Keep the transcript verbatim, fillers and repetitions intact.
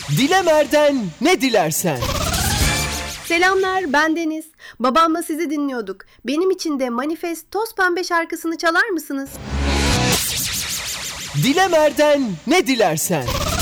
Dilemer'den ne dilersen. Selamlar, ben Deniz. Babamla sizi dinliyorduk. Benim için de Manifest Toz Pembe şarkısını çalar mısınız? Dilemer'den ne dilersen.